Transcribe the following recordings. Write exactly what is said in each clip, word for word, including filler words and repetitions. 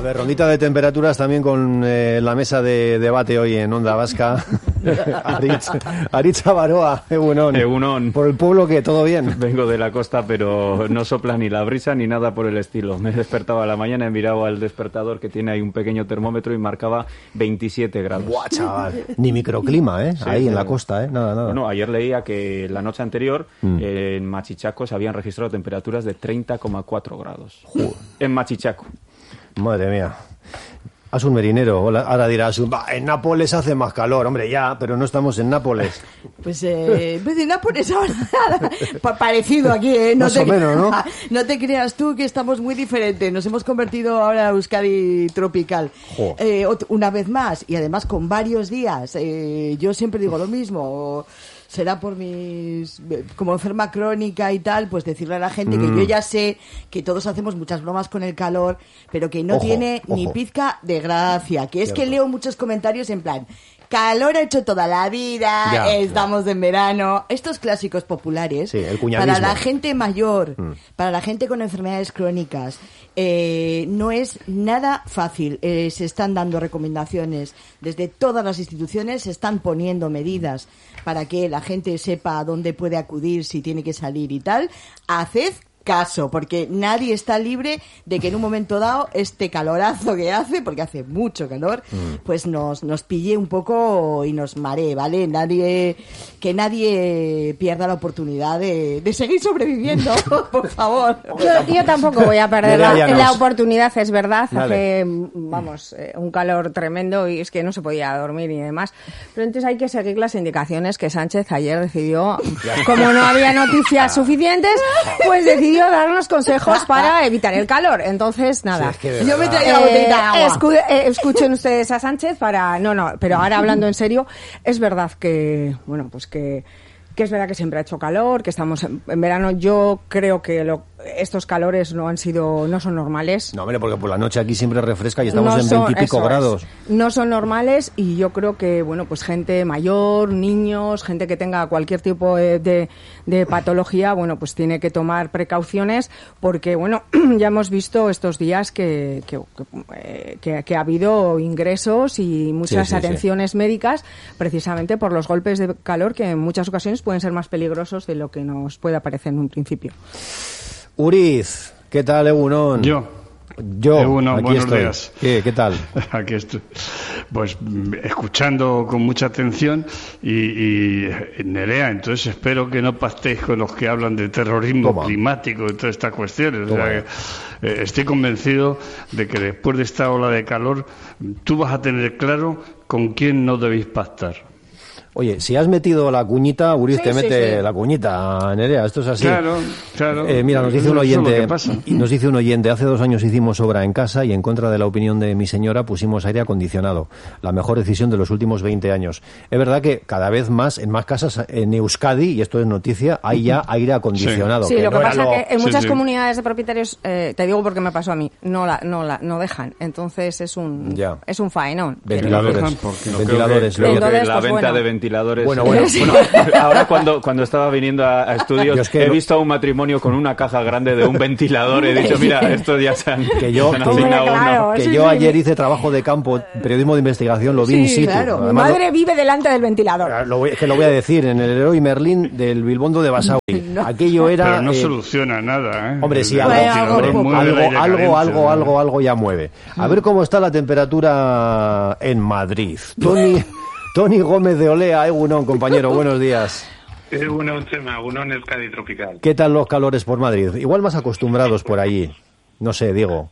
A ver, rondita de temperaturas también con eh, la mesa de debate hoy en Onda Vasca. Aritz, Aritz Baroa, Egunon. Egunon. Por el pueblo, que todo bien. Vengo de la costa, pero no sopla ni la brisa ni nada por el estilo. Me despertaba a la mañana, he mirado al despertador que tiene ahí un pequeño termómetro y marcaba veintisiete grados. Buah, chaval. Ni microclima, ¿eh? Sí, ahí en la costa, ¿eh? Nada, nada. Bueno, ayer leía que la noche anterior mm. eh, en Machichaco se habían registrado temperaturas de treinta coma cuatro grados. Joder. En Machichaco. Madre mía. Asun Merinero, ahora dirá Asun, bah, en Nápoles hace más calor, hombre, ya, pero no estamos en Nápoles. Pues eh, pues en Nápoles ahora parecido aquí, ¿eh? No más te, o menos, ¿no? No te creas tú que estamos muy diferentes, nos hemos convertido ahora a Euskadi tropical. Eh, una vez más, y además con varios días, eh, yo siempre digo lo mismo. Será por mis... como enferma crónica y tal, pues decirle a la gente mm. que yo ya sé que todos hacemos muchas bromas con el calor, pero que no ojo, tiene ojo. ni pizca de gracia. Que es Cierto. que leo muchos comentarios en plan... Calor ha hecho toda la vida, ya, estamos ya. en verano. Estos clásicos populares, sí, el cuñadismo. para la gente mayor, mm. para la gente con enfermedades crónicas, eh, no es nada fácil. Eh, se están dando recomendaciones desde todas las instituciones, se están poniendo medidas para que la gente sepa a dónde puede acudir, si tiene que salir y tal. Haced caso, porque nadie está libre de que en un momento dado este calorazo que hace, porque hace mucho calor, mm. pues nos, nos pille un poco y nos maree, ¿vale? Nadie, que nadie pierda la oportunidad de, de seguir sobreviviendo, por favor. Yo, yo tampoco voy a perder la, la oportunidad, es verdad. Hace, vamos, eh, un calor tremendo y es que no se podía dormir y demás. Pero entonces hay que seguir las indicaciones que Sánchez ayer decidió, como no había noticias suficientes, pues decidió darnos consejos para evitar el calor. Entonces, nada. Sí, es que yo me traigo eh, la botellita de agua. Escu eh, escuchen ustedes a Sánchez para... No, no, pero ahora hablando en serio, es verdad que, bueno, pues que, que es verdad que siempre ha hecho calor, que estamos en, en verano. Yo creo que lo, estos calores no han sido, no son normales. No, hombre, porque por la noche aquí siempre refresca y estamos no en son, veintipico grados. Es. No son normales y yo creo que, bueno, pues gente mayor, niños, gente que tenga cualquier tipo de, de, de patología, bueno, pues tiene que tomar precauciones porque, bueno, ya hemos visto estos días que, que, que, que, que ha habido ingresos y muchas sí, sí, atenciones sí. médicas precisamente por los golpes de calor que en muchas ocasiones pueden ser más peligrosos de lo que nos puede parecer en un principio. Uriz, ¿qué tal, Egunon? Yo. Yo, Egunon, aquí buenos estoy. días. ¿Qué, ¿Qué tal? Aquí estoy. Pues escuchando con mucha atención y, y Nerea, entonces espero que no pactéis con los que hablan de terrorismo Toma. climático y todas estas cuestiones. O Toma. sea, que, eh, estoy convencido de que después de esta ola de calor tú vas a tener claro con quién no debéis pactar. Oye, si has metido la cuñita, Uriz Sí, te sí, mete sí. la cuñita, Nerea, esto es así. Claro, claro. Eh, mira, nos dice un Eso es lo oyente, que pasa. nos dice un oyente, hace dos años hicimos obra en casa y en contra de la opinión de mi señora pusimos aire acondicionado. La mejor decisión de los últimos veinte años. Es verdad que cada vez más, en más casas en Euskadi, y esto es noticia, hay ya aire acondicionado. Sí, que lo que no pasa era lo... es que en Sí, muchas sí. comunidades de propietarios, eh, te digo porque me pasó a mí, no la, no la, no dejan. Entonces es un, Ya. es un faenón. Ventiladores. dejan porque no Ventiladores. Creo que, creo que Entonces, la pues, venta bueno. de ventiladores... Bueno, bueno. Bueno, ahora cuando, cuando estaba viniendo a, a estudios, Yo es que he no- visto a un matrimonio con una caja grande de un ventilador. He dicho, mira, estos ya se han, Que yo- se han que yo- asignado uno. Claro. Que Sí, yo sí. ayer hice trabajo de campo, periodismo de investigación, lo vi in Sí, situ. claro. Mi Además, lo- madre vive delante del ventilador. Lo voy, es que lo voy a decir, en el Heroi Merlín del Bilbondo de Basauri. Aquello era... Pero no eh, soluciona nada, ¿eh? Hombre, sí, El algo, ventilador algo, mueve el algo, aire algo, caliente, algo, ¿no? algo, algo ya mueve. A ver cómo está la temperatura en Madrid. Tony, Tony Gómez de Olea, Egunon, compañero, buenos días. Egunon, Chema, Egunon, Euskadi tropical. ¿Qué tal los calores por Madrid? Igual más acostumbrados por allí. No sé, Diego.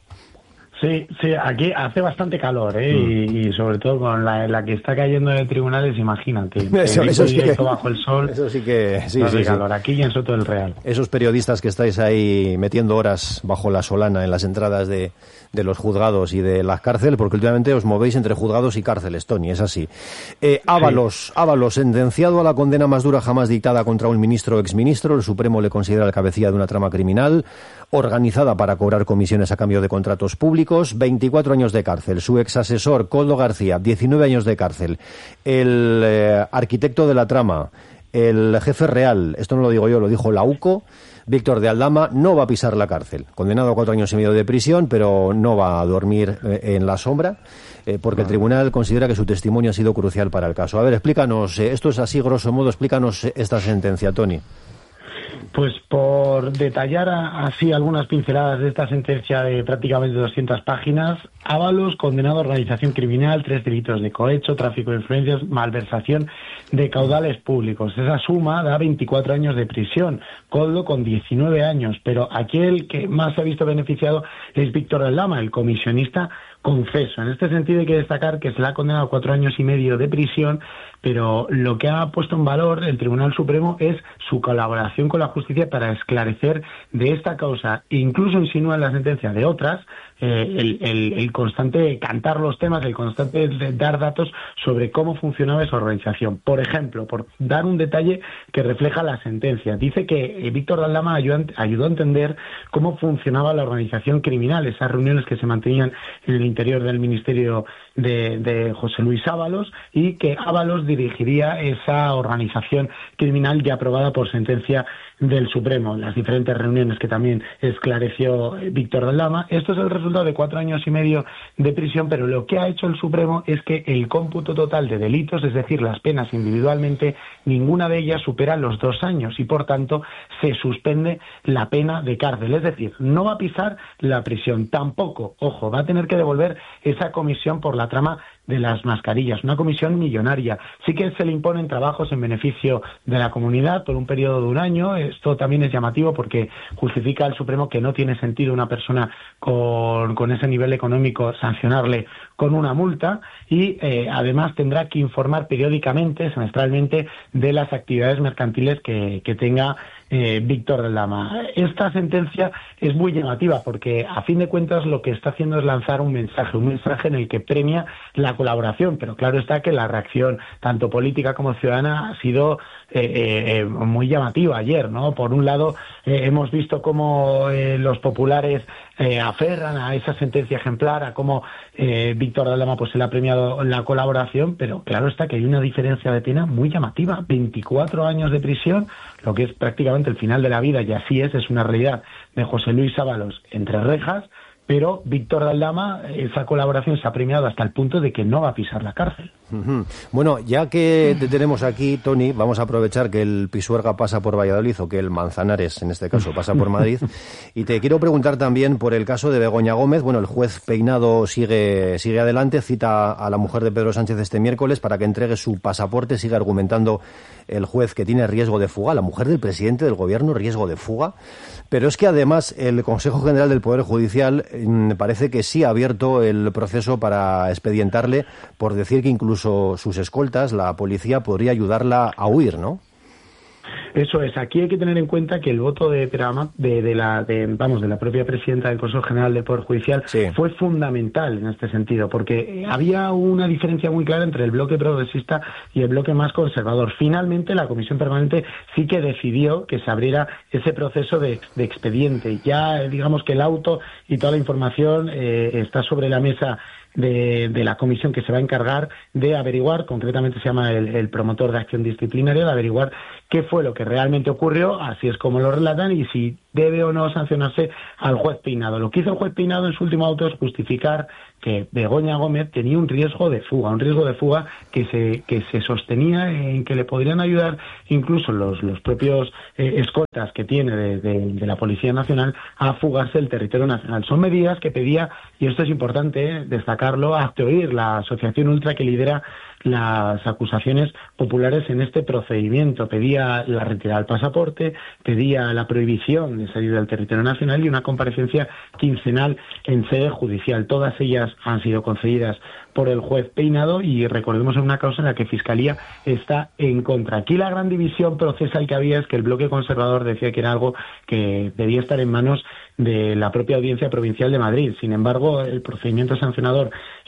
Sí, sí, aquí hace bastante calor, ¿eh? Mm. Y, y sobre todo con la, la que está cayendo de tribunales, imagínate. Eso, Directo, eso sí directo que- bajo el sol. Eso sí que... Sí, hace sí, sí. calor, aquí y en Soto del Real. Esos periodistas que estáis ahí metiendo horas bajo la solana en las entradas de, de los juzgados y de las cárceles, porque últimamente os movéis entre juzgados y cárceles, Tony, es así. Eh, Ábalos, Ábalos, sentenciado a la condena más dura jamás dictada contra un ministro o exministro, el Supremo le considera la cabecilla de una trama criminal organizada para cobrar comisiones a cambio de contratos públicos, veinticuatro años de cárcel. Su exasesor, Koldo García, diecinueve años de cárcel. El eh, arquitecto de la trama, el jefe real, esto no lo digo yo, lo dijo la U C O, Víctor de Aldama, no va a pisar la cárcel. Condenado a cuatro años y medio de prisión, pero no va a dormir eh, en la sombra, eh, porque el tribunal considera que su testimonio ha sido crucial para el caso. A ver, explícanos, eh, esto es así, grosso modo, explícanos eh, esta sentencia, Tony. Pues por detallar así algunas pinceladas de esta sentencia de prácticamente doscientas páginas, Ábalos, condenado a organización criminal, tres delitos de cohecho, tráfico de influencias, malversación de caudales públicos. Esa suma da veinticuatro años de prisión, Koldo con diecinueve años, pero aquí el que más se ha visto beneficiado es Víctor de Aldama, el comisionista confeso. En este sentido hay que destacar que se le ha condenado a cuatro años y medio de prisión, pero lo que ha puesto en valor el Tribunal Supremo es su colaboración con la justicia para esclarecer de esta causa, incluso insinúa en la sentencia de otras, eh, el, el, el constante cantar los temas, el constante dar datos sobre cómo funcionaba esa organización. Por ejemplo, por dar un detalle que refleja la sentencia, dice que eh, Víctor de Aldama ayudó, ayudó a entender cómo funcionaba la organización criminal, esas reuniones que se mantenían en el interior del ministerio de, de José Luis Ábalos, y que Ábalos dirigiría esa organización criminal ya aprobada por sentencia del Supremo, las diferentes reuniones que también esclareció Víctor de Aldama. Esto es el resultado de cuatro años y medio de prisión, pero lo que ha hecho el Supremo es que el cómputo total de delitos, es decir, las penas individualmente, ninguna de ellas supera los dos años y, por tanto, se suspende la pena de cárcel. Es decir, no va a pisar la prisión. Tampoco, ojo, va a tener que devolver esa comisión por la trama de las mascarillas, una comisión millonaria. Sí que se le imponen trabajos en beneficio de la comunidad por un periodo de un año. Esto también es llamativo porque justifica al Supremo que no tiene sentido una persona con, con ese nivel económico sancionarle con una multa, y eh, además tendrá que informar periódicamente, semestralmente, de las actividades mercantiles que, que tenga eh, Víctor de Aldama. Esta sentencia es muy llamativa porque, a fin de cuentas, lo que está haciendo es lanzar un mensaje, un mensaje en el que premia la colaboración, pero claro está que la reacción, tanto política como ciudadana, ha sido eh, eh, muy llamativa ayer, ¿no? Por un lado, eh, hemos visto cómo eh, los populares eh, aferran a esa sentencia ejemplar, a cómo eh, Víctor de Aldama pues se le ha premiado la colaboración, pero claro está que hay una diferencia de pena muy llamativa, veinticuatro años de prisión, lo que es prácticamente el final de la vida, y así es, es una realidad, de José Luis Ábalos entre rejas, pero Víctor de Aldama, esa colaboración se ha premiado hasta el punto de que no va a pisar la cárcel. Uh-huh. Bueno, ya que te tenemos aquí, Tony, vamos a aprovechar que el Pisuerga pasa por Valladolid, o que el Manzanares, en este caso, pasa por Madrid, y te quiero preguntar también por el caso de Begoña Gómez. Bueno, el juez Peinado sigue, sigue adelante, cita a la mujer de Pedro Sánchez este miércoles para que entregue su pasaporte. Sigue argumentando el juez que tiene riesgo de fuga, la mujer del presidente del gobierno, riesgo de fuga. Pero es que además el Consejo General del Poder Judicial me parece que sí ha abierto el proceso para expedientarle por decir que incluso sus escoltas, la policía, podría ayudarla a huir, ¿no? Eso es. Aquí hay que tener en cuenta que el voto de, de, de la de, vamos de la propia presidenta del Consejo General del Poder Judicial sí. fue fundamental en este sentido, porque había una diferencia muy clara entre el bloque progresista y el bloque más conservador. Finalmente, la Comisión Permanente sí que decidió que se abriera ese proceso de, de expediente. Ya, digamos que el auto y toda la información eh, está sobre la mesa De, de la comisión que se va a encargar de averiguar, concretamente se llama el, el promotor de acción disciplinaria, de averiguar qué fue lo que realmente ocurrió, así es como lo relatan, y si debe o no sancionarse al juez Peinado. Lo que hizo el juez Peinado en su último auto es justificar que Begoña Gómez tenía un riesgo de fuga, un riesgo de fuga que se que se sostenía en que le podrían ayudar incluso los los propios eh, escoltas que tiene de, de, de la Policía Nacional a fugarse del territorio nacional. Son medidas que pedía, y esto es importante eh, destacarlo, Hazte Oír, la asociación ultra que lidera las acusaciones populares en este procedimiento. Pedía la retirada del pasaporte, pedía la prohibición de salir del territorio nacional y una comparecencia quincenal en sede judicial. Todas ellas han sido concedidas por el juez Peinado, y recordemos en una causa en la que Fiscalía está en contra. Aquí la gran división procesal que había es que el bloque conservador decía que era algo que debía estar en manos de la propia Audiencia Provincial de Madrid. Sin embargo, el procedimiento sancionador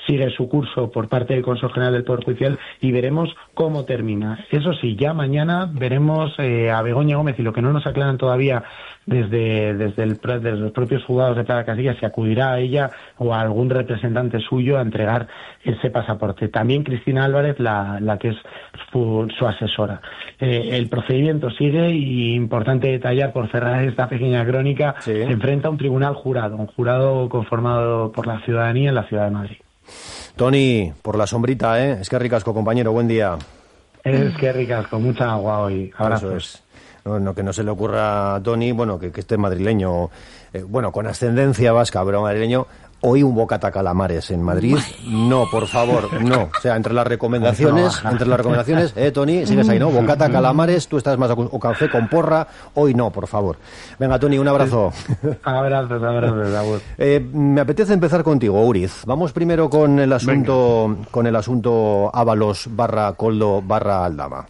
sigue su curso por parte del Consejo General del Poder Judicial y veremos cómo termina. Eso sí, ya mañana veremos eh, a Begoña Gómez, y lo que no nos aclaran todavía desde, desde, el, desde los propios juzgados de Plata Castilla, si acudirá a ella o a algún representante suyo a entregar ese pasaporte. También Cristina Álvarez, la, la que es su, su asesora. Eh, el procedimiento sigue, y importante detallar, por cerrar esta pequeña crónica, sí. Se enfrenta a un tribunal jurado, un jurado conformado por la ciudadanía en la ciudad de Madrid. Toni, por la sombrita, ¿eh? Es que ricasco, compañero, buen día. Es que ricasco, mucha agua hoy. Abrazos. Eso es. No, no, que no se le ocurra a Toni, bueno, que, que esté madrileño, eh, bueno, con ascendencia vasca, pero madrileño. Hoy un bocata calamares en Madrid. No, por favor, no. O sea, entre las recomendaciones, entre las recomendaciones, eh, Toni, sigues ahí, ¿no? Bocata calamares, tú estás más, o café con porra. Hoy no, por favor. Venga, Toni, un abrazo. Abrazos, abrazos. Eh, me apetece empezar contigo, Uriz. Vamos primero con el asunto, Venga. con el asunto Ábalos barra Koldo barra Aldama.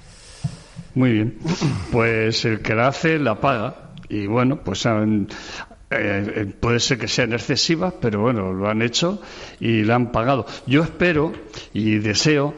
Muy bien. Pues el que la hace la paga. Y bueno, pues saben. Eh, puede ser que sean excesivas, pero bueno, lo han hecho y la han pagado. Yo espero y deseo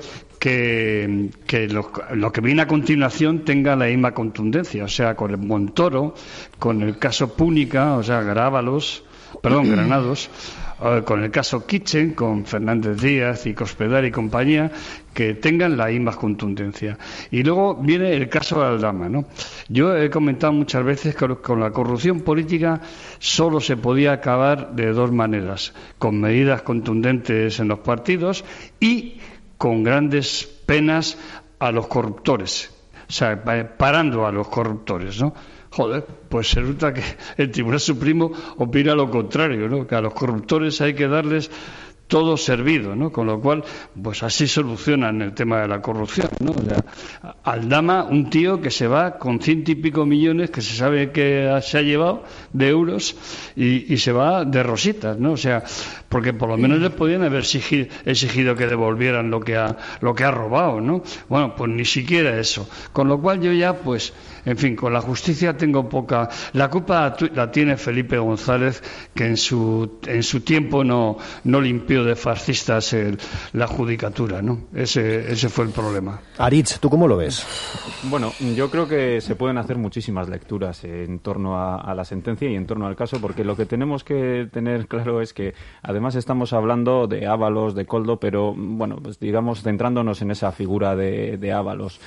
que, que lo, lo que viene a continuación tenga la misma contundencia, o sea, con el Montoro, con el caso Púnica, o sea, Ábalos, perdón, Granados, eh, con el caso Kitchen, con Fernández Díaz y Cospedal y compañía, que tengan la misma contundencia. Y luego viene el caso de Aldama, ¿no? Yo he comentado muchas veces que con la corrupción política solo se podía acabar de dos maneras: con medidas contundentes en los partidos y con grandes penas a los corruptores, o sea, parando a los corruptores, ¿no? Joder, pues resulta que el Tribunal Supremo opina lo contrario, ¿no? Que a los corruptores hay que darles todo servido, ¿no? Con lo cual, pues así solucionan el tema de la corrupción, ¿no? O sea, Aldama, un tío que se va con ciento y pico millones, que se sabe que se ha llevado de euros, y, y se va de rositas, ¿no? O sea, porque por lo menos les podían haber exigido, exigido que devolvieran lo que ha lo que ha robado, ¿no? Bueno, pues ni siquiera eso. Con lo cual yo ya, pues, en fin, con la justicia tengo poca. La culpa la tiene Felipe González, que en su en su tiempo no no limpió de fascistas el, la judicatura, ¿no? Ese ese fue el problema. Aritz, ¿tú cómo lo ves? Bueno, yo creo que se pueden hacer muchísimas lecturas en torno a, a la sentencia y en torno al caso, porque lo que tenemos que tener claro es que además estamos hablando de Ábalos, de Koldo, pero bueno, pues digamos centrándonos en esa figura de, de Ábalos,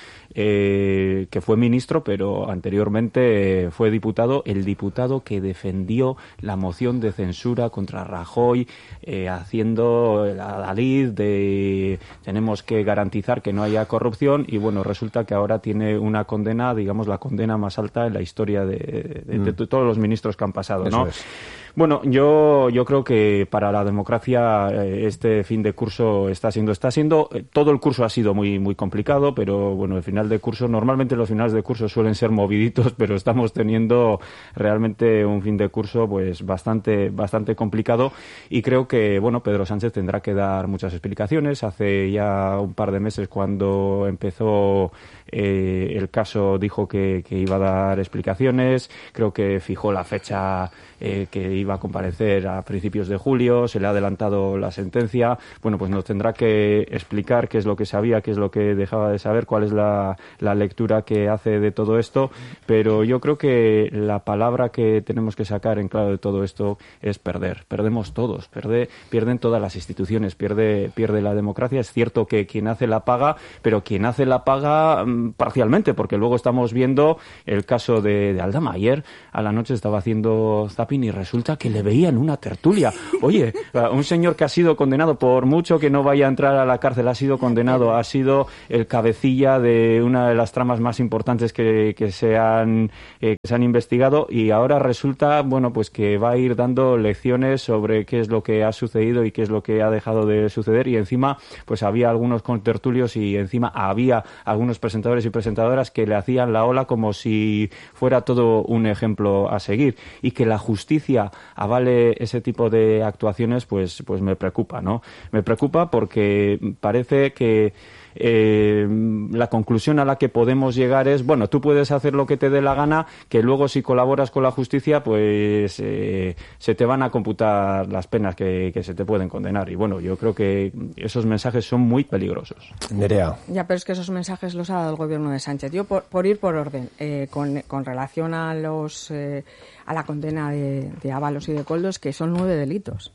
eh, que fue ministro, pero anteriormente eh, fue diputado, el diputado que defendió la moción de censura contra Rajoy, eh, haciendo la Dalid de tenemos que garantizar que no haya corrupción, y bueno, resulta que ahora tiene una condena, digamos la condena más alta en la historia de, de, mm. de, de todos los ministros que han pasado, ¿no? Eso es. Bueno, yo yo creo que para la democracia eh, este fin de curso está siendo está siendo eh, todo el curso ha sido muy muy complicado, pero bueno, el final de curso, normalmente los finales de curso suelen ser moviditos, pero estamos teniendo realmente un fin de curso pues bastante bastante complicado, y creo que bueno, Pedro Sánchez tendrá que dar muchas explicaciones. Hace ya un par de meses, cuando empezó eh, el caso, dijo que, que iba a dar explicaciones. Creo que fijó la fecha eh, que iba a comparecer a principios de julio, se le ha adelantado la sentencia. Bueno, pues nos tendrá que explicar qué es lo que sabía, qué es lo que dejaba de saber, cuál es la, la lectura que hace de todo esto, pero yo creo que la palabra que tenemos que sacar en claro de todo esto es perder. Perdemos todos, pierde, pierden todas las instituciones, pierde, pierde la democracia. Es cierto que quien hace la paga, pero quien hace la paga mmm, parcialmente, porque luego estamos viendo el caso de, de Aldama. Ayer a la noche estaba haciendo zapping y resulta que le veían una tertulia. Oye, un señor que ha sido condenado, por mucho que no vaya a entrar a la cárcel, ha sido condenado, ha sido el cabecilla de una de las tramas más importantes que, que, se, han, eh, que se han investigado, y ahora resulta, bueno, pues que va a ir dando lecciones sobre qué es lo que ha sucedido y qué es lo que ha dejado de suceder, y encima pues había algunos contertulios y encima había algunos presentadores y presentadoras que le hacían la ola como si fuera todo un ejemplo a seguir, y que la justicia avale ese tipo de actuaciones, pues pues me preocupa, ¿no? Me preocupa porque parece que eh, la conclusión a la que podemos llegar es, bueno, tú puedes hacer lo que te dé la gana, que luego si colaboras con la justicia, pues eh, se te van a computar las penas que, que se te pueden condenar. Y bueno, yo creo que esos mensajes son muy peligrosos. Nerea. Ya, pero es que esos mensajes los ha dado el gobierno de Sánchez. Yo, por, por ir por orden, eh, con, con relación a los eh, a la condena de, de Ábalos y de Koldo, que son nueve delitos.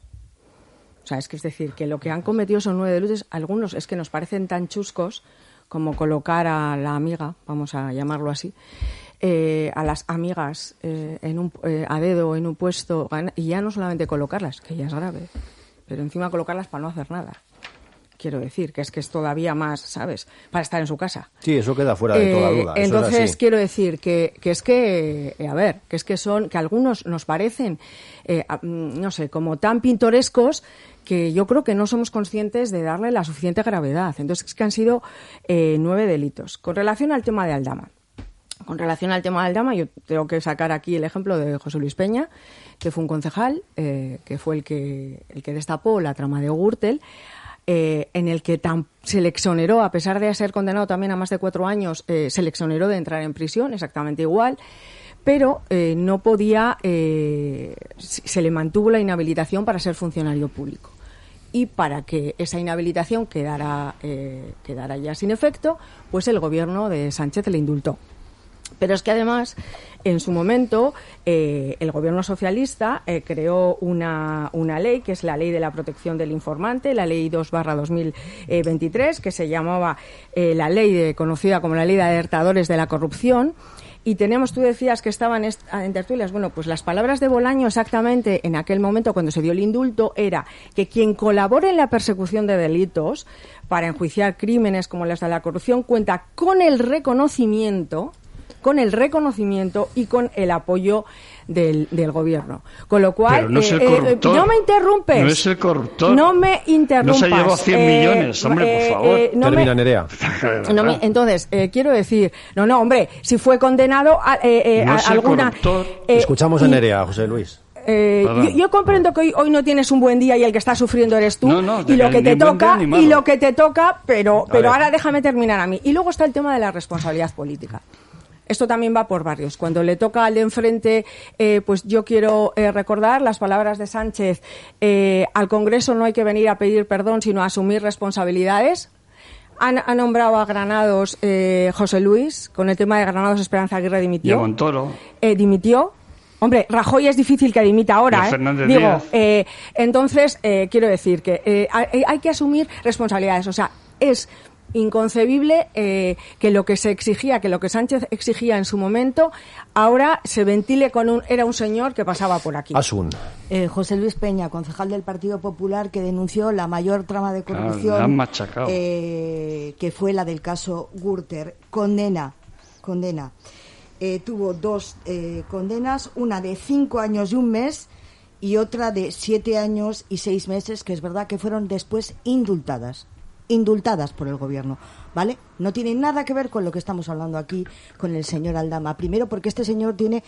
O sea, es que es decir, que lo que han cometido son nueve delitos. Algunos es que nos parecen tan chuscos como colocar a la amiga, vamos a llamarlo así, eh, a las amigas eh, en un, eh, a dedo en un puesto, y ya no solamente colocarlas, que ya es grave, pero encima colocarlas para no hacer nada. Quiero decir, que es que es todavía más, ¿sabes?, para estar en su casa. Sí, eso queda fuera de toda duda. Eh, entonces, quiero decir que, que es que, eh, a ver, que es que son, que algunos nos parecen, eh, no sé, como tan pintorescos que yo creo que no somos conscientes de darle la suficiente gravedad. Entonces, es que han sido eh, nueve delitos. Con relación al tema de Aldama. Con relación al tema de Aldama, yo tengo que sacar aquí el ejemplo de José Luis Peña, que fue un concejal, eh, que fue el que, el que destapó la trama de Gürtel, Eh, en el que tan, se le exoneró, a pesar de ser condenado también a más de cuatro años, eh, se le exoneró de entrar en prisión, exactamente igual, pero eh, no podía, eh, se le mantuvo la inhabilitación para ser funcionario público. Y para que esa inhabilitación quedara, eh, quedara ya sin efecto, pues el gobierno de Sánchez le indultó. Pero es que además, en su momento, eh, el gobierno socialista eh, creó una, una ley, que es la Ley de la Protección del Informante, la Ley dos barra dos mil veintitrés, que se llamaba eh, la ley de, conocida como la Ley de Alertadores de la Corrupción. Y tenemos, tú decías que estaban en tertulias, bueno, pues las palabras de Bolaño exactamente en aquel momento cuando se dio el indulto era que quien colabore en la persecución de delitos para enjuiciar crímenes como los de la corrupción cuenta con el reconocimiento con el reconocimiento y con el apoyo del, del gobierno. Con lo cual, pero no es el eh, corruptor. Eh, no me interrumpes. No es el corruptor. No me interrumpas. No se llevó cien eh, millones, hombre, eh, por favor. Eh, no Termina, me, Nerea. No me, entonces, eh, quiero decir, no, no, hombre, si fue condenado a, eh, eh, no a es el alguna... corruptor. Eh, Escuchamos a Nerea, José Luis. Eh, yo, yo comprendo que hoy, hoy no tienes un buen día y el que está sufriendo eres tú, no, no, y lo que te toca ni y lo que te toca, pero pero ver. ahora déjame terminar a mí. Y luego está el tema de la responsabilidad política. Esto también va por barrios. Cuando le toca al de enfrente, eh, pues yo quiero eh, recordar las palabras de Sánchez, eh, al Congreso no hay que venir a pedir perdón, sino a asumir responsabilidades. Han, ha nombrado a Granados eh, José Luis, con el tema de Granados Esperanza Aguirre dimitió. Y a Montoro. Eh, dimitió. Hombre, Rajoy es difícil que dimita ahora, ¿eh? Digo, eh, entonces, eh, quiero decir que eh, hay, hay que asumir responsabilidades. O sea, es inconcebible eh, que lo que se exigía, que lo que Sánchez exigía en su momento, ahora se ventile con un... Era un señor que pasaba por aquí. Asun. Eh, José Luis Peña, concejal del Partido Popular, que denunció la mayor trama de corrupción, ah, la han machacado. Eh, que fue la del caso Gürtel. Condena, condena. Eh, tuvo dos eh, condenas, una de cinco años y un mes y otra de siete años y seis meses, que es verdad que fueron después indultadas. indultadas por el gobierno, ¿vale? No tiene nada que ver con lo que estamos hablando aquí con el señor Aldama. Primero porque este señor tiene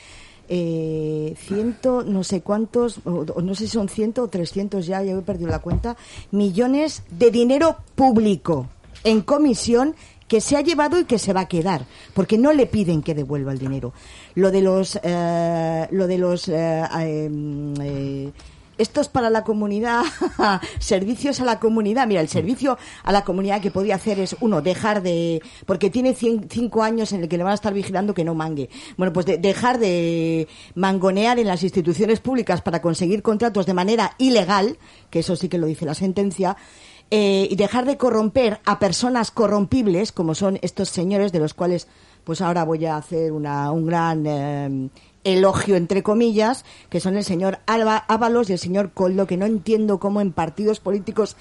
eh, ciento, no sé cuántos, o, o no sé si son ciento o trescientos ya, ya he perdido la cuenta, millones de dinero público en comisión que se ha llevado y que se va a quedar, porque no le piden que devuelva el dinero. Lo de los, eh, lo de los, eh, eh, eh, estos para la comunidad, servicios a la comunidad. Mira, el servicio a la comunidad que podía hacer es, uno, dejar de... Porque tiene cien, cinco años en el que le van a estar vigilando que no mangue. Bueno, pues de, dejar de mangonear en las instituciones públicas para conseguir contratos de manera ilegal, que eso sí que lo dice la sentencia, eh, y dejar de corromper a personas corrompibles, como son estos señores, de los cuales pues ahora voy a hacer una, un gran... Eh, elogio entre comillas, que son el señor Alba, Ábalos y el señor Koldo, que no entiendo cómo en partidos políticos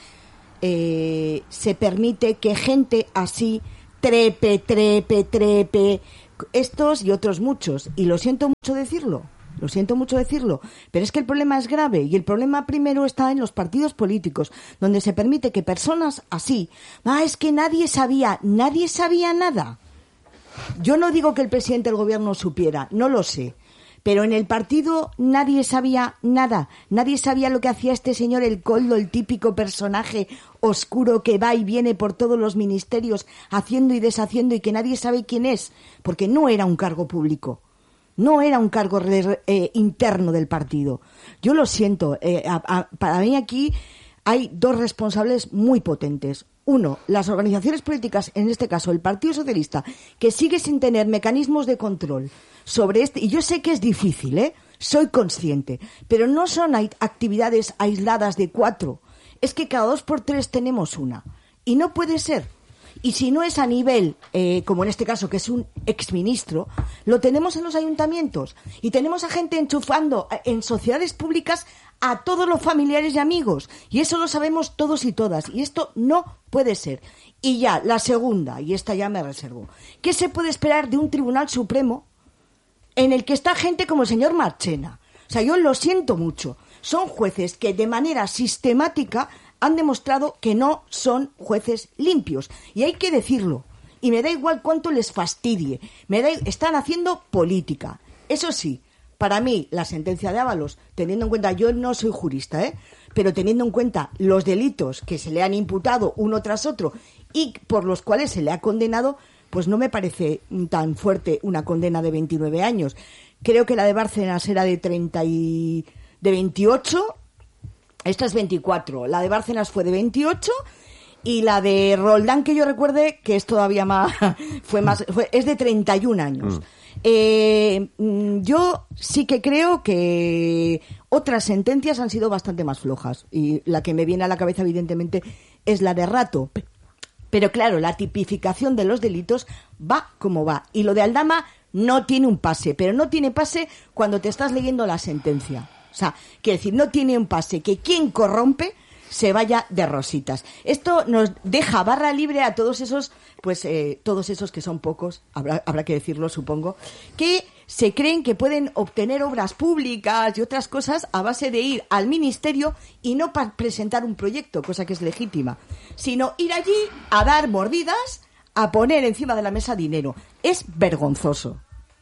eh, se permite que gente así trepe, trepe, trepe, estos y otros muchos, y lo siento mucho decirlo, lo siento mucho decirlo, pero es que el problema es grave, y el problema primero está en los partidos políticos, donde se permite que personas así, ah, es que nadie sabía, nadie sabía nada. Yo no digo que el presidente del gobierno supiera, no lo sé. Pero en el partido nadie sabía nada, nadie sabía lo que hacía este señor el Coldo, el típico personaje oscuro que va y viene por todos los ministerios haciendo y deshaciendo y que nadie sabe quién es, porque no era un cargo público, no era un cargo eh, interno del partido. Yo lo siento, eh, a, a, para mí aquí hay dos responsables muy potentes. Uno, las organizaciones políticas, en este caso el Partido Socialista, que sigue sin tener mecanismos de control sobre este, y yo sé que es difícil, ¿eh? Soy consciente, pero no son actividades aisladas de cuatro, es que cada dos por tres tenemos una, y no puede ser. Y si no es a nivel, eh, como en este caso, que es un exministro, lo tenemos en los ayuntamientos, y tenemos a gente enchufando en sociedades públicas a todos los familiares y amigos, y eso lo sabemos todos y todas, y esto no puede ser. Y ya, la segunda, y esta ya me reservo, ¿qué se puede esperar de un Tribunal Supremo en el que está gente como el señor Marchena? O sea, yo lo siento mucho, son jueces que de manera sistemática han demostrado que no son jueces limpios, y hay que decirlo, y me da igual cuánto les fastidie, me da, están haciendo política. Eso sí, para mí, la sentencia de Ábalos, teniendo en cuenta, yo no soy jurista, ¿eh? pero teniendo en cuenta los delitos que se le han imputado uno tras otro y por los cuales se le ha condenado, pues no me parece tan fuerte una condena de veintinueve años. Creo que la de Bárcenas era de treinta y de veintiocho, esta es veinticuatro, la de Bárcenas fue de veintiocho y la de Roldán, que yo recuerde, que es todavía más, fue más, fue, es de treinta y un años. Mm. Eh, yo sí que creo que otras sentencias han sido bastante más flojas y la que me viene a la cabeza evidentemente es la de Rato, pero claro, la tipificación de los delitos va como va y lo de Aldama no tiene un pase, pero no tiene pase cuando te estás leyendo la sentencia, o sea, quiere decir, no tiene un pase que quien corrompe se vaya de rositas. Esto nos deja barra libre a todos esos, pues eh, todos esos que son pocos, habrá, habrá que decirlo, supongo, que se creen que pueden obtener obras públicas y otras cosas a base de ir al ministerio y no para presentar un proyecto, cosa que es legítima, sino ir allí a dar mordidas, a poner encima de la mesa dinero. Es vergonzoso.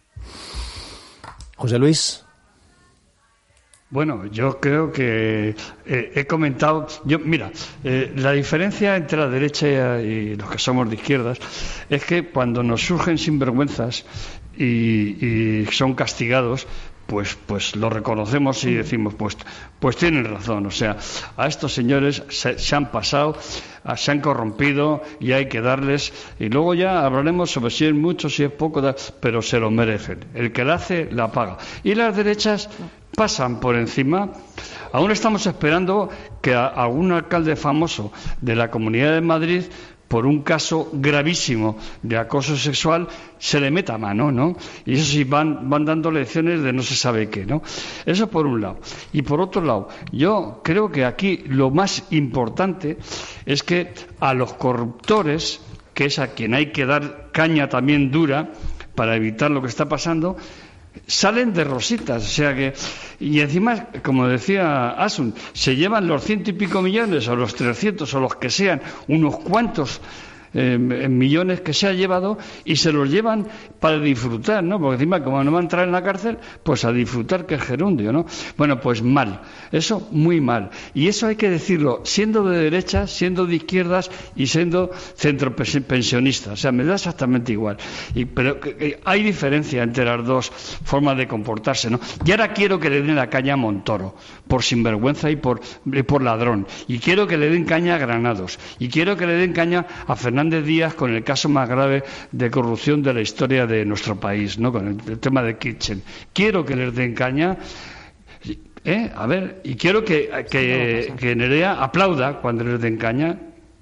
José Luis. Bueno, yo creo que eh, he comentado, yo mira, eh, la diferencia entre la derecha y los que somos de izquierdas es que cuando nos surgen sinvergüenzas y, y son castigados, pues pues lo reconocemos y decimos, pues pues tienen razón, o sea, a estos señores se, se han pasado, se han corrompido y hay que darles, y luego ya hablaremos sobre si es mucho, si es poco, pero se lo merecen. El que la hace, la paga. Y las derechas pasan por encima. Aún estamos esperando que a algún alcalde famoso de la Comunidad de Madrid, por un caso gravísimo de acoso sexual, se le meta mano, ¿no? Y eso sí, van, van dando lecciones de no se sabe qué, ¿no? Eso por un lado. Y por otro lado, yo creo que aquí lo más importante es que a los corruptores, que es a quien hay que dar caña también dura para evitar lo que está pasando, salen de rositas, o sea que, y encima, como decía Asun, se llevan los ciento y pico millones o los trescientos o los que sean, unos cuantos eh, millones que se ha llevado y se los llevan para disfrutar, ¿no? Porque encima, como no va a entrar en la cárcel, pues a disfrutar, que es gerundio, ¿no? Bueno, pues mal, eso muy mal, y eso hay que decirlo siendo de derechas, siendo de izquierdas y siendo centropensionistas, o sea, me da exactamente igual, y, pero eh, hay diferencia entre las dos formas de comportarse, ¿no? Y ahora quiero que le den la caña a Montoro por sinvergüenza y por, y por ladrón, y quiero que le den caña a Granados, y quiero que le den caña a Fernández Díaz con el caso más grave de corrupción de la historia de nuestro país, ¿no? Con el, el tema de Kitchen. Quiero que les den caña, ¿eh? A ver, y quiero que, que, que Nerea aplauda cuando les den caña.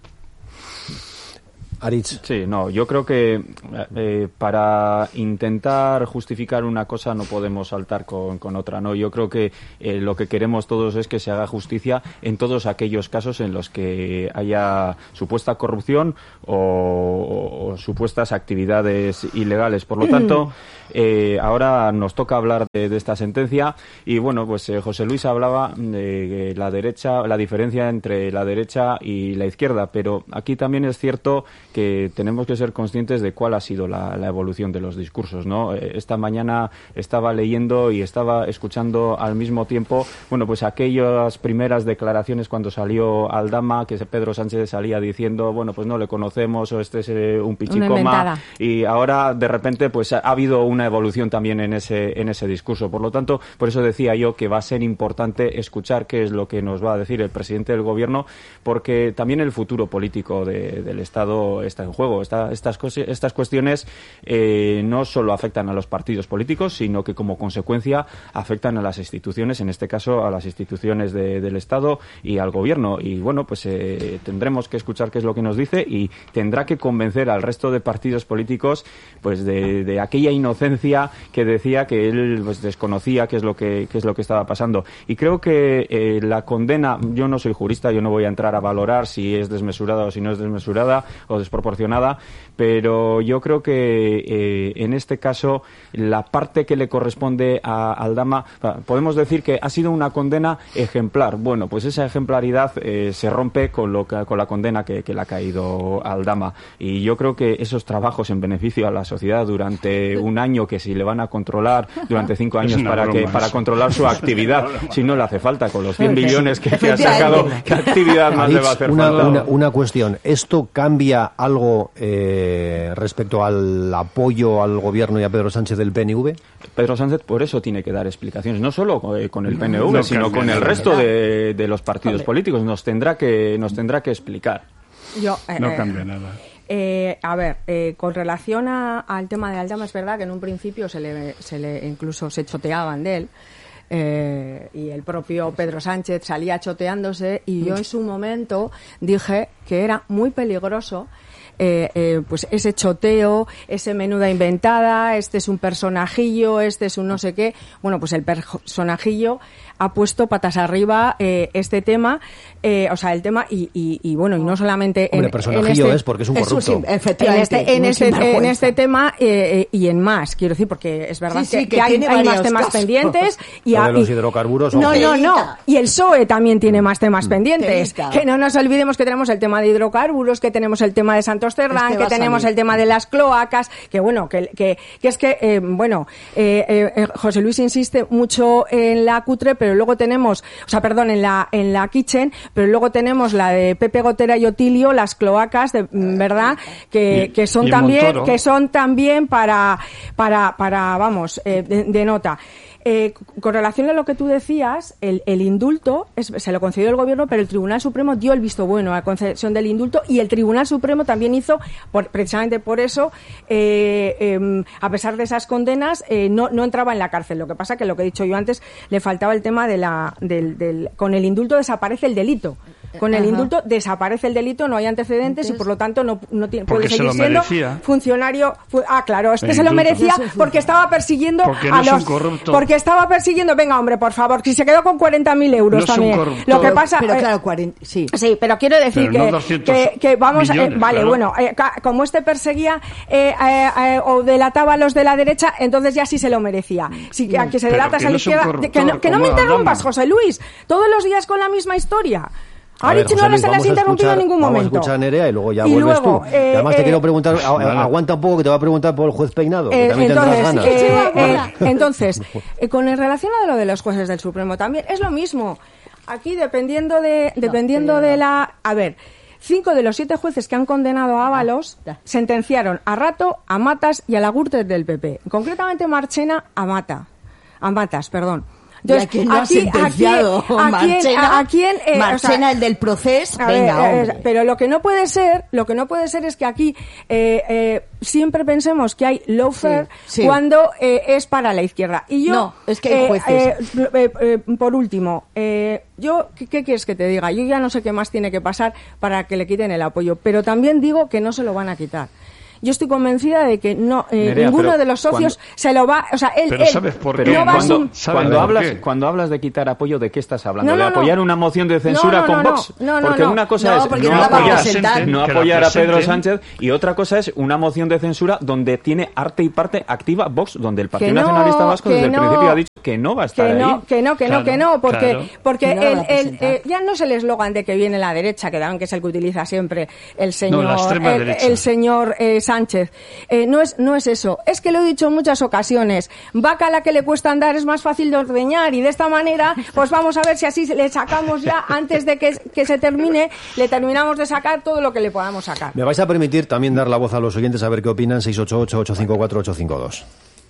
Aritz. Sí, no, yo creo que eh, para intentar justificar una cosa no podemos saltar con, con otra, ¿no? Yo creo que eh, lo que queremos todos es que se haga justicia en todos aquellos casos en los que haya supuesta corrupción o, o, o supuestas actividades ilegales. Por lo tanto, eh, ahora nos toca hablar de, de esta sentencia y, bueno, pues eh, José Luis hablaba de la derecha, la diferencia entre la derecha y la izquierda, pero aquí también es cierto que tenemos que ser conscientes de cuál ha sido la, la evolución de los discursos, ¿no? Esta mañana estaba leyendo y estaba escuchando al mismo tiempo, bueno, pues aquellas primeras declaraciones cuando salió Aldama, que Pedro Sánchez salía diciendo, bueno, pues no le conocemos o este es eh, un pichicoma, y ahora de repente pues ha habido una evolución también en ese en ese discurso. Por lo tanto, por eso decía yo que va a ser importante escuchar qué es lo que nos va a decir el presidente del gobierno, porque también el futuro político de, del Estado está en juego. Esta, estas, estas cuestiones eh, no solo afectan a los partidos políticos, sino que como consecuencia afectan a las instituciones, en este caso a las instituciones de, del Estado y al gobierno. Y bueno, pues eh, tendremos que escuchar qué es lo que nos dice y tendrá que convencer al resto de partidos políticos pues de, de aquella inocencia que decía que él pues, desconocía qué es lo que qué es lo que estaba pasando. Y creo que eh, la condena, yo no soy jurista, yo no voy a entrar a valorar si es desmesurada o si no es desmesurada o desproporcionada, pero yo creo que eh, en este caso la parte que le corresponde a Aldama, podemos decir que ha sido una condena ejemplar. Bueno, pues esa ejemplaridad eh, se rompe con lo que, con la condena que, que le ha caído a Aldama, y yo creo que esos trabajos en beneficio a la sociedad durante un año, que si le van a controlar durante cinco años para que para controlar su actividad, si no le hace falta con los cien billones que, que ha sacado, ¿qué actividad más le va a hacer una, falta? Una, una cuestión, ¿esto cambia algo eh, respecto al apoyo al gobierno y a Pedro Sánchez del P N V? Pedro Sánchez por eso tiene que dar explicaciones, no solo con el P N V, no sino con el resto de, de los partidos Hombre. políticos. Nos tendrá que nos tendrá que explicar. Yo, eh, no cambia nada. Eh, a ver, eh, con relación a, al tema de Aldama, es verdad que en un principio se le, se le incluso se choteaban de él. Eh, y el propio Pedro Sánchez salía choteándose, y yo en su momento dije que era muy peligroso Eh, eh, pues ese choteo, ese menuda inventada, este es un personajillo, este es un no sé qué. Bueno, pues el personajillo ha puesto patas arriba eh, este tema, eh, o sea, el tema y, y, y bueno, y no solamente Hombre, en, personajillo en este, es porque es un corrupto. Es un, efectivamente, en este, en este, en este tema eh, y en más, quiero decir, porque es verdad sí, sí, que, que, que hay, hay más temas casos. pendientes y, a, y los hidrocarburos. no, ojo. no, no. Y el P S O E también tiene más temas pendientes. Telita. Que no nos olvidemos que tenemos el tema de hidrocarburos, que tenemos el tema de Santos Cerdán, Este que tenemos el tema de las cloacas, que bueno, que, que, que es que, eh, bueno, eh, eh, José Luis insiste mucho en la cutre, pero luego tenemos, o sea, perdón, en la, en la kitchen, pero luego tenemos la de Pepe Gotera y Otilio, las cloacas, de, ¿verdad? Que, que son también, que son también para, para, para, vamos, eh, de, de nota. Eh, con relación a lo que tú decías, el, el indulto es, se lo concedió el gobierno, pero el Tribunal Supremo dio el visto bueno a la concesión del indulto, y el Tribunal Supremo también hizo, por, precisamente por eso, eh, eh, a pesar de esas condenas, eh, no, no entraba en la cárcel. Lo que pasa que lo que he dicho yo antes, le faltaba el tema de la, del, del, con el indulto desaparece el delito. Con el Ajá. indulto desaparece el delito, no hay antecedentes. Entonces, y por lo tanto no, no tiene, puede seguir se siendo merecía. funcionario. Fu, ah, claro, este el se indulto. lo merecía porque estaba persiguiendo porque a no los. Corrupto. Porque estaba persiguiendo, venga hombre, por favor, si se quedó con cuarenta mil euros no también. Lo que pasa, pero eh, claro, cuarenta, sí. sí, pero quiero decir pero que, no que, que vamos, millones, eh, vale, claro. bueno, eh, como este perseguía eh, eh, eh, o delataba a los de la derecha, entonces ya sí se lo merecía. Si que, a que se delatas a la izquierda, que no, que no me interrumpas, José Luis, todos los días con la misma historia. Ahorita no les has interrumpido en ningún momento. Vamos a escuchar a Nerea y luego ya y vuelves luego, tú. Eh, y además eh, te quiero preguntar, a, aguanta un poco que te va a preguntar por el juez Peinado, que eh, también entonces, tendrás ganas. Eh, eh, entonces, eh, con el relación a lo de los jueces del Supremo también es lo mismo. Aquí dependiendo de dependiendo no, de la, a ver, cinco de los siete jueces que han condenado a Ábalos ah, sentenciaron a Rato, a Matas y a la Gürtel del P P. Concretamente Marchena a Mata, a Matas, perdón. Entonces, ¿quién lo ha sentenciado? ¿A quién? ¿A Marchena, a quién, eh, Marchena o sea, el del proceso. A Venga, ver, eh, pero lo que no puede ser, lo que no puede ser es que aquí eh, eh, siempre pensemos que hay lawfare sí, sí. cuando eh, es para la izquierda. Y yo, no, es que hay jueces. Eh, eh, eh, por último, eh, yo, ¿qué, ¿qué quieres que te diga? Yo ya no sé qué más tiene que pasar para que le quiten el apoyo, pero también digo que no se lo van a quitar. yo estoy convencida de que no eh, Nerea, ninguno de los socios cuando... se lo va, o sea, él, pero él ¿sabes por qué? no va cuando, sin... cuando hablas cuando hablas de quitar apoyo, ¿de qué estás hablando? No, no, ¿De apoyar no. una moción de censura no, no, con no, Vox? no, no, porque no. una cosa No, es porque no no la va a apoyar, presentar. no Que la apoyar a Pedro presenten. Sánchez, y otra cosa es una moción de censura donde tiene arte y parte activa Vox, donde el Partido Que no, Nacionalista Vasco que desde no. el principio ha dicho que no va a estar que no, ahí. que no, que no, Claro, que no, porque, claro. porque Que no la el, va a el, presentar. eh, ya no es el eslogan de que viene la derecha, que dan que es el que utiliza siempre el señor, No, la extrema el, derecha. el señor eh, Sánchez. Eh, no es, no es eso. Es que lo he dicho en muchas ocasiones. Vaca a la que le cuesta andar es más fácil de ordeñar, y de esta manera, pues vamos a ver si así le sacamos ya, antes de que, que se termine, le terminamos de sacar todo lo que le podamos sacar. Me vais a permitir también dar la voz a los oyentes a ver qué opinan. Seis ocho ocho, ocho cinco cuatro, ocho cinco dos.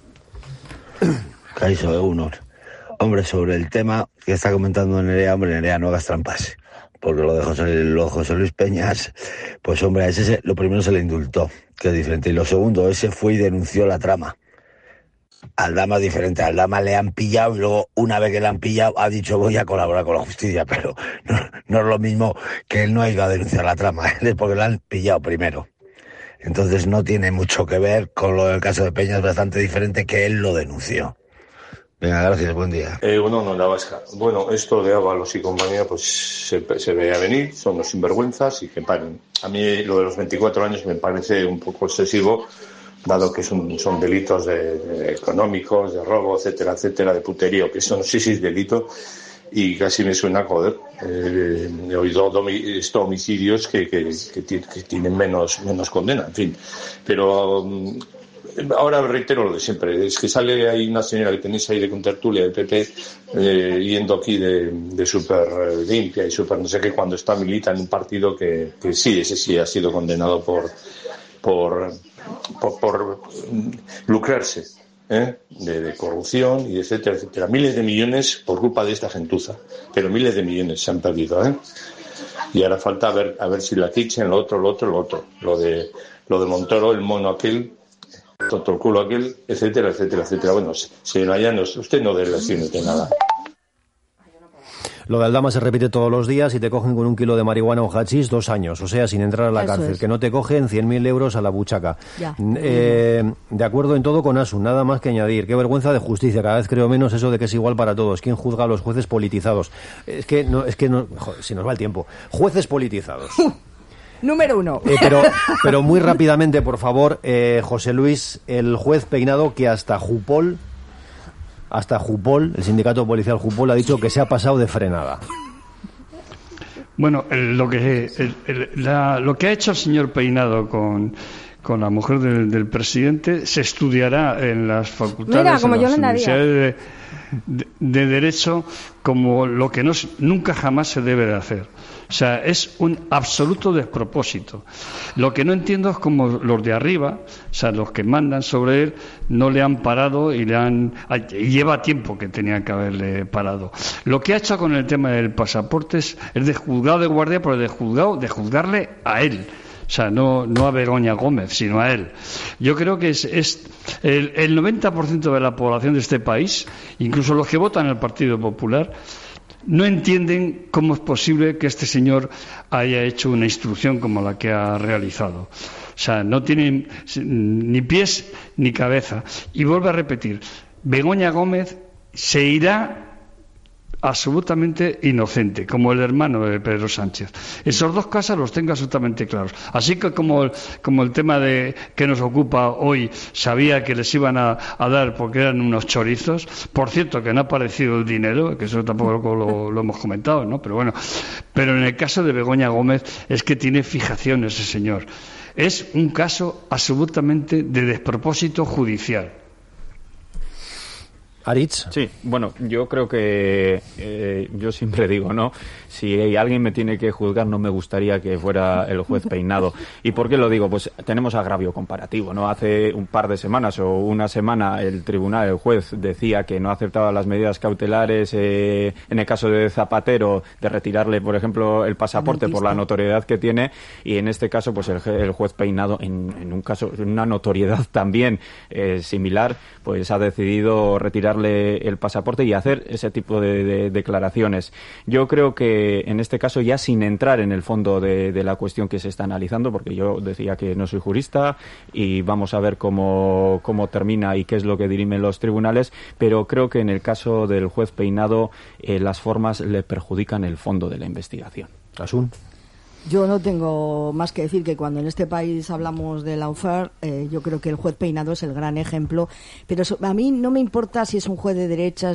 Caizo de uno. Hombre, sobre el tema que está comentando Nerea, hombre, Nerea, no hagas trampas. Porque lo de José, lo de José Luis Peñas, pues hombre, a ese se, lo primero se le indultó, que es diferente. Y lo segundo, ese fue y denunció la trama. Aldama es diferente. A Aldama le han pillado y luego, una vez que le han pillado, ha dicho voy a colaborar con la justicia. Pero no, no es lo mismo que él no ha ido a denunciar la trama. Él es porque le han pillado primero. Entonces no tiene mucho que ver con lo del caso de Peñas, bastante diferente, que él lo denunció. Venga, gracias, buen día. Eh, bueno, no, la vasca. Bueno, esto de Ábalos y compañía, pues se, se veía venir, son los sinvergüenzas y que paren. A mí lo de los veinticuatro años me parece un poco excesivo, dado que son, son delitos de, de económicos, de robo, etcétera, etcétera, de puterío, que eso no sé si es delito, y casi me suena, joder, eh, he oído domi, esto, homicidios que, que, que, que tienen menos, menos condena, en fin. Pero... Um, ahora reitero lo de siempre, es que sale ahí una señora que tenéis ahí de contertulia del P P, eh, yendo aquí de, de súper limpia y súper no sé qué, cuando está milita en un partido que, que sí, ese sí ha sido condenado por por, por, por lucrarse, ¿eh? de, de corrupción y etcétera, etcétera. Miles de millones por culpa de esta gentuza, pero miles de millones se han perdido, ¿eh? Y ahora falta a ver, a ver si la quichen, lo otro, lo otro, lo otro. Lo de, lo de Montoro, el mono aquel, tonto el culo aquel, etcétera, etcétera, etcétera. Bueno, señora Llanos, usted no dé lecciones de nada. Lo de Aldama se repite todos los días. Si te cogen con un kilo de marihuana o hachís, dos años. O sea, sin entrar a la Eso cárcel. es. Que no te cogen cien mil euros a la buchaca. Ya. Eh, de acuerdo en todo con Asun, nada más que añadir. Qué vergüenza de justicia. Cada vez creo menos eso de que es igual para todos. ¿Quién juzga a los jueces politizados? Es que no, es que no, joder, si nos va el tiempo. Jueces politizados. Número uno. Eh, pero, pero muy rápidamente, por favor, eh, José Luis, el juez Peinado, que hasta Jupol, hasta Jupol, el sindicato policial Jupol, ha dicho que se ha pasado de frenada. Bueno, el- lo que el- el- la- lo que ha hecho el señor Peinado con con la mujer del, del presidente se estudiará en las facultades, Mira, como en las Yolanda Díaz. universidades de, de- de derecho, como lo que no, se- nunca jamás se debe de hacer. O sea, es un absoluto despropósito. Lo que no entiendo es cómo los de arriba, o sea, los que mandan sobre él, no le han parado y le han... y lleva tiempo que tenían que haberle parado. Lo que ha hecho con el tema del pasaporte es, es de juzgado de guardia, pero de juzgado, de juzgarle a él. O sea, no, no a Begoña Gómez, sino a él. Yo creo que es, es el, el noventa por ciento de la población de este país, incluso los que votan al Partido Popular, no entienden cómo es posible que este señor haya hecho una instrucción como la que ha realizado. O sea, no tienen ni pies ni cabeza. Y vuelvo a repetir, Begoña Gómez se irá absolutamente inocente, como el hermano de Pedro Sánchez. Esos dos casos los tengo absolutamente claros. Así que como el, como el tema de que nos ocupa hoy, sabía que les iban a, a dar porque eran unos chorizos. Por cierto, que no ha aparecido el dinero, que eso tampoco lo, lo hemos comentado, ¿no? Pero bueno, pero en el caso de Begoña Gómez es que tiene fijación ese señor. Es un caso absolutamente de despropósito judicial. Aritz. Sí, bueno, yo creo que eh, yo siempre digo, ¿no? Si alguien me tiene que juzgar, no me gustaría que fuera el juez Peinado. ¿Y por qué lo digo? Pues tenemos agravio comparativo, ¿no? Hace un par de semanas o una semana el tribunal, el juez, decía que no aceptaba las medidas cautelares eh, en el caso de Zapatero, de retirarle, por ejemplo, el pasaporte por la notoriedad que tiene, y en este caso, pues el, el juez Peinado, en, en un caso, en una notoriedad también eh, similar, pues ha decidido retirar quitarle el pasaporte y hacer ese tipo de, de declaraciones. Yo creo que en este caso, ya sin entrar en el fondo de, de la cuestión que se está analizando, porque yo decía que no soy jurista y vamos a ver cómo, cómo termina y qué es lo que dirimen los tribunales, pero creo que en el caso del juez Peinado eh, las formas le perjudican el fondo de la investigación. Asun. Yo no tengo más que decir que cuando en este país hablamos de lawfare, eh, yo creo que el juez Peinado es el gran ejemplo, pero eso, a mí no me importa si es un juez de derechas,